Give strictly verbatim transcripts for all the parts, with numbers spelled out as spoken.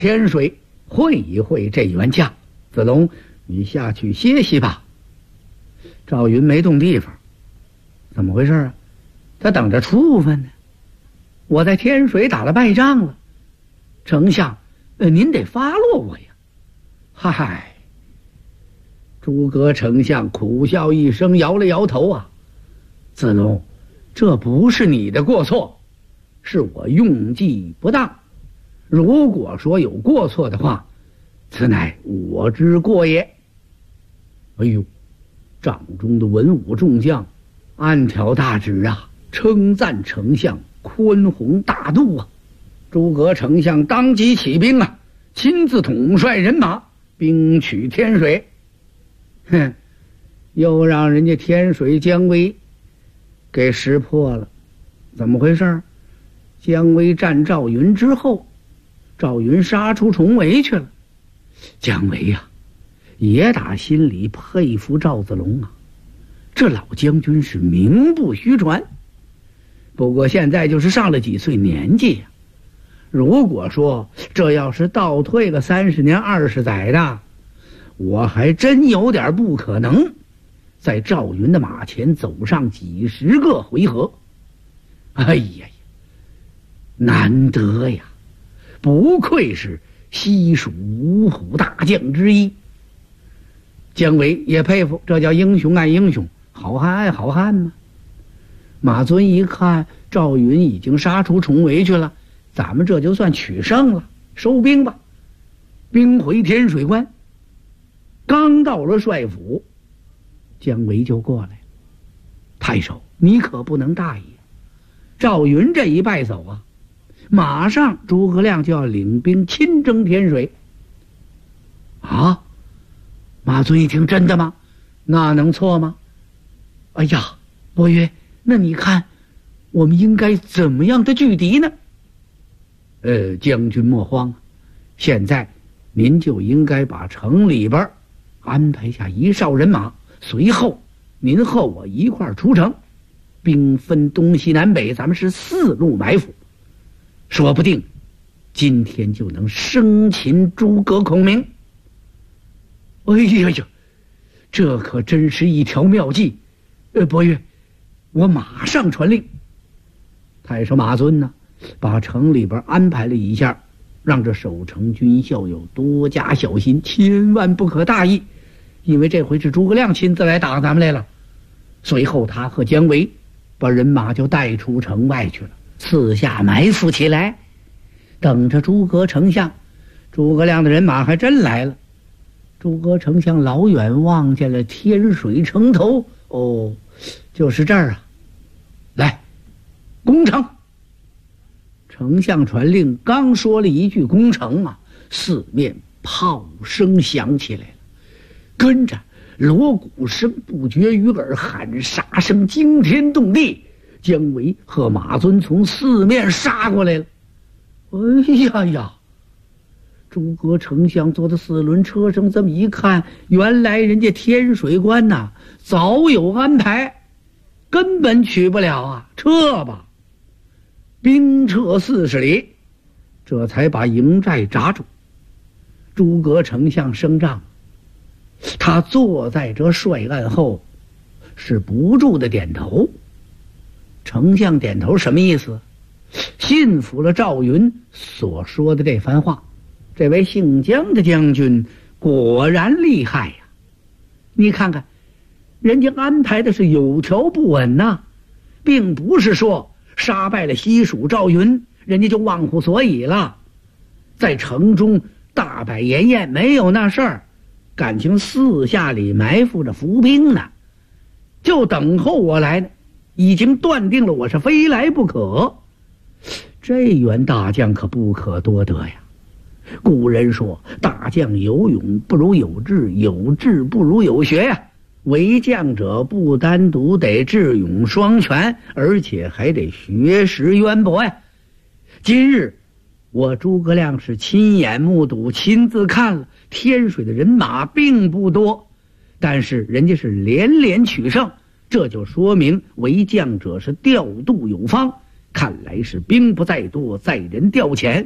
天水会一会这员将。子龙，你下去歇息吧。赵云没动地方，怎么回事啊？他等着处分呢。我在天水打了败仗了，丞相，呃，您得发落我呀。嗨，诸葛丞相苦笑一声，摇了摇头啊。子龙，这不是你的过错，是我用计不当。如果说有过错的话，此乃我之过也。哎呦，帐中的文武众将暗挑大指啊，称赞丞相宽宏大度啊。诸葛丞相当即起兵啊，亲自统帅人马，兵取天水。哼，又让人家天水姜维给识破了。怎么回事？姜维战赵云之后，赵云杀出重围去了。姜维呀、啊，也打心里佩服赵子龙啊，这老将军是名不虚传。不过现在就是上了几岁年纪呀、啊，如果说这要是倒退了三十年二十载的，我还真有点不可能在赵云的马前走上几十个回合。哎呀呀，难得呀，不愧是西蜀五虎大将之一。姜维也佩服，这叫英雄爱英雄，好汉爱好汉呢。马尊一看赵云已经杀出重围去了，咱们这就算取胜了，收兵吧。兵回天水关，刚到了帅府，姜维就过来。太守，你可不能大意，赵云这一败走啊，马上诸葛亮就要领兵亲征天水。啊，马尊一听，真的吗？那能错吗？哎呀，伯约，那你看我们应该怎么样的拒敌呢？呃，将军莫慌，现在您就应该把城里边安排下一哨人马，随后您和我一块儿出城，兵分东西南北，咱们是四路埋伏，说不定今天就能生擒诸葛孔明。哎呀呀，这可真是一条妙计。呃，伯约，我马上传令。太守马尊呢，把城里边安排了一下，让这守城军校友多加小心，千万不可大意，因为这回是诸葛亮亲自来打咱们来了。随后他和姜维把人马就带出城外去了，四下埋伏起来，等着诸葛丞相。诸葛亮的人马还真来了。诸葛丞相老远望见了天水城头，哦，就是这儿啊，来攻城。丞相传令，刚说了一句攻城啊，四面炮声响起来了，跟着锣鼓声不绝于耳，喊杀声惊天动地。姜维和马尊从四面杀过来了。哎呀呀，诸葛丞相坐的四轮车上这么一看，原来人家天水关呐、啊、早有安排，根本取不了啊，撤吧。兵撤四十里，这才把营寨扎住。诸葛丞相升帐，他坐在这帅案后，是不住的点头。丞相点头什么意思？信服了赵云所说的这番话。这位姓姜的将军果然厉害呀！你看看，人家安排的是有条不紊呐、啊，并不是说杀败了西蜀赵云，人家就忘乎所以了。在城中大摆筵宴，没有那事儿，感情四下里埋伏着伏兵呢，就等候我来呢，已经断定了我是非来不可。这员大将可不可多得呀！古人说，大将有勇不如有志，有志不如有学呀。为将者不单独得智勇双全，而且还得学识渊博呀。今日我诸葛亮是亲眼目睹，亲自看了，天水的人马并不多，但是人家是连连取胜，这就说明为将者是调度有方，看来是兵不在多，在人调遣。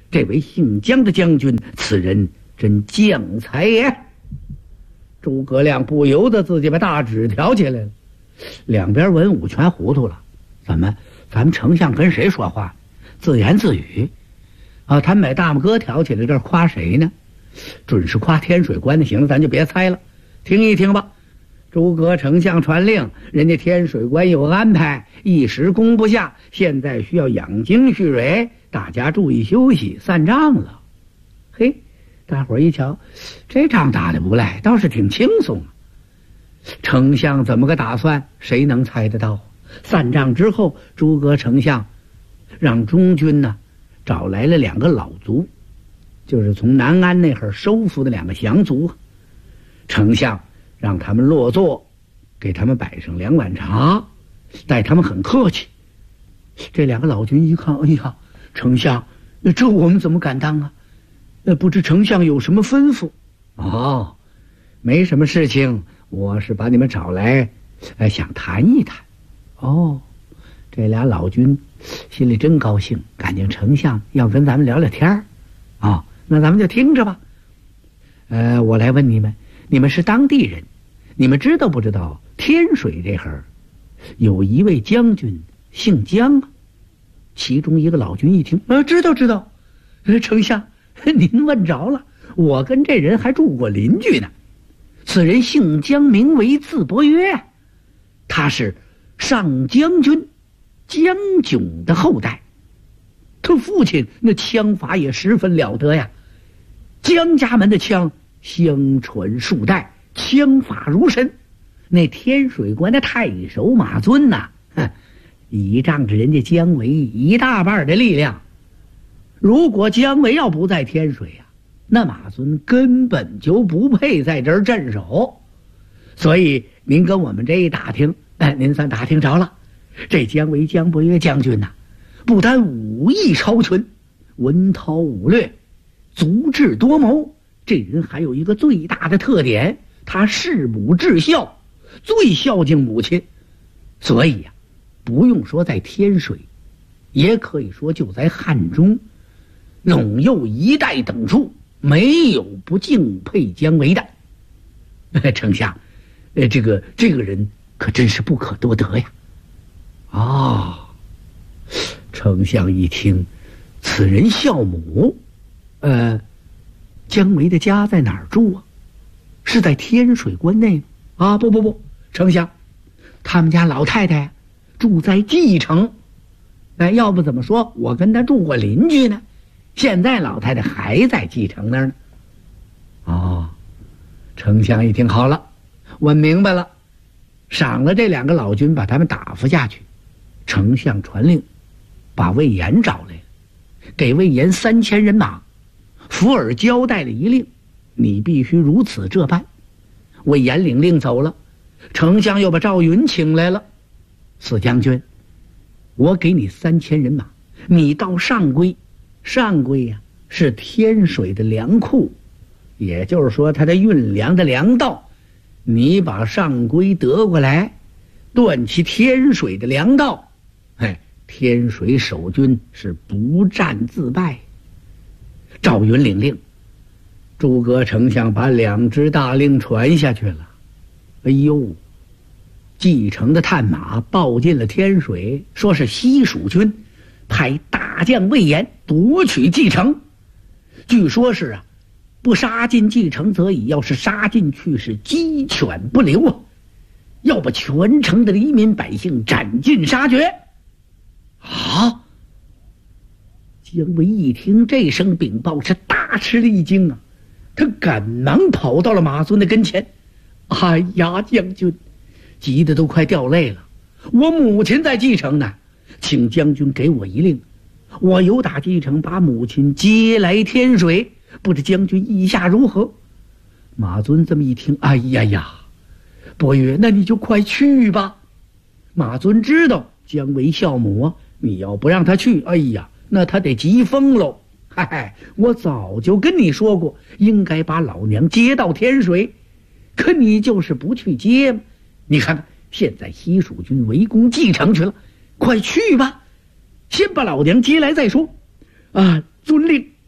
这位姓姜的将军，此人真将才也。诸葛亮不由得自己把大指挑起来了，两边文武全糊涂了。怎么，咱们丞相跟谁说话？自言自语啊！他们把大拇哥挑起来，这夸谁呢？准是夸天水关的。行了，咱就别猜了，听一听吧。诸葛丞相传令，人家天水关有安排，一时攻不下，现在需要养精蓄锐，大家注意休息，散仗了。嘿，大伙儿一瞧，这仗打得不赖，倒是挺轻松啊。丞相怎么个打算？谁能猜得到？散仗之后，诸葛丞相让中军呢找来了两个老卒，就是从南安那会儿收复的两个降卒。丞相让他们落座，给他们摆上两碗茶，待他们很客气。这两个老军一看，哎呀，丞相，这我们怎么敢当啊？呃，不知丞相有什么吩咐？哦，没什么事情，我是把你们找来，呃，想谈一谈。哦，这俩老军心里真高兴，感情丞相要跟咱们聊聊天儿。哦，那咱们就听着吧。呃，我来问你们，你们是当地人，你们知道不知道天水这会儿有一位将军姓姜啊？其中一个老军一听，啊，知道知道。呃，丞相，您问着了，我跟这人还住过邻居呢。此人姓姜，名为字伯约，他是上将军姜炯的后代。他父亲那枪法也十分了得呀，姜家门的枪相传数代，枪法如神。那天水关的太守马尊呐、啊，倚仗着人家姜维一大半的力量。如果姜维要不在天水啊，那马尊根本就不配在这儿镇守。所以您跟我们这一打听，哎，您算打听着了。这姜维姜伯约将军呐、啊，不但武艺超群，文韬武略，足智多谋。这人还有一个最大的特点，他弑母至孝，最孝敬母亲。所以呀、啊，不用说在天水，也可以说就在汉中，陇右一带等处，没有不敬佩姜维的。丞相，呃，这个这个人可真是不可多得呀！啊、哦，丞相一听，此人孝母，呃，姜维的家在哪儿住啊？是在天水关内吗？啊，不不不，丞相，他们家老太太住在蓟城。哎，要不怎么说我跟他住过邻居呢？现在老太太还在蓟城那儿呢。哦，丞相一听，好了，我明白了，赏了这两个老军，把他们打发下去。丞相传令，把魏延找来了，给魏延三千人马。福尔交代了一令，你必须如此这般。魏延领令走了，丞相又把赵云请来了。四将军，我给你三千人马，你到上邽，上邽呀、啊、是天水的粮库，也就是说它的运粮的粮道，你把上邽得过来，断其天水的粮道。哎，天水守军是不战自败。赵云领令，诸葛丞相把两支大令传下去了。哎呦，蓟城的探马报进了天水，说是西蜀军派大将魏延夺取蓟城。据说是啊，不杀进蓟城则已，要是杀进去是鸡犬不留啊，要把全城的黎民百姓斩尽杀绝。啊！姜维一听这声禀报，是大吃了一惊啊！他赶忙跑到了马尊的跟前。哎呀，将军，急得都快掉泪了。我母亲在蓟城呢，请将军给我一令，我由打蓟城把母亲接来天水，不知将军意下如何？马尊这么一听，哎呀呀，伯约，那你就快去吧。马尊知道姜维孝母啊，你要不让他去，哎呀，那他得急疯喽。嗨嗨，我早就跟你说过，应该把老娘接到天水，可你就是不去接。你看看，现在西蜀军围攻蓟城去了，快去吧，先把老娘接来再说。啊，遵令。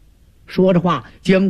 说着话，将